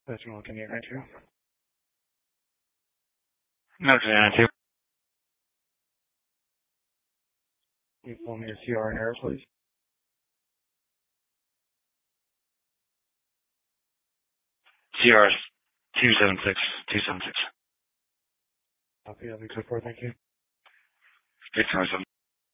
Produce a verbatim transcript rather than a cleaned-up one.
That's one looking at right here. No, Savannah two. Can you pull me your C R and error, please? C R two seven six two seven six. Copy, I'll be good for it, thank you. Six seven seven.